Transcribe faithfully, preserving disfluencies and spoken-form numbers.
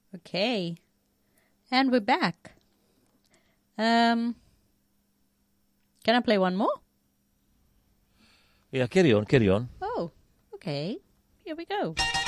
Okay. And we're back. Um, can I play one more? Yeah, carry on, carry on. Oh, okay. Here we go.